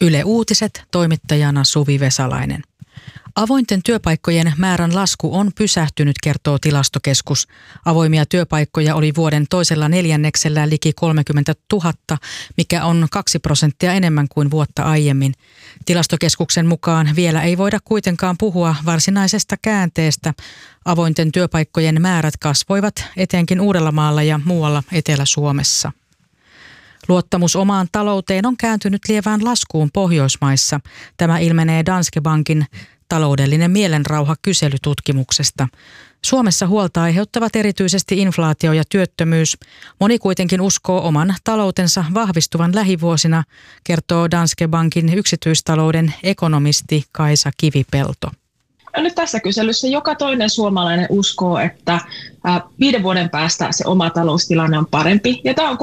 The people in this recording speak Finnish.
Yle Uutiset, toimittajana Suvi Vesalainen. Avointen työpaikkojen määrän lasku on pysähtynyt, kertoo Tilastokeskus. Avoimia työpaikkoja oli vuoden toisella neljänneksellä liki 30 000, mikä on 2% enemmän kuin vuotta aiemmin. Tilastokeskuksen mukaan vielä ei voida kuitenkaan puhua varsinaisesta käänteestä. Avointen työpaikkojen määrät kasvoivat etenkin Uudellamaalla ja muualla Etelä-Suomessa. Luottamus omaan talouteen on kääntynyt lievään laskuun Pohjoismaissa. Tämä ilmenee Danske Bankin taloudellinen mielenrauha -kyselytutkimuksesta. Suomessa huolta aiheuttavat erityisesti inflaatio ja työttömyys. Moni kuitenkin uskoo oman taloutensa vahvistuvan lähivuosina, kertoo Danske Bankin yksityistalouden ekonomisti Kaisa Kivipelto. Nyt tässä kyselyssä joka toinen suomalainen uskoo, että 5 vuoden päästä se oma taloustilanne on parempi. Ja tämä on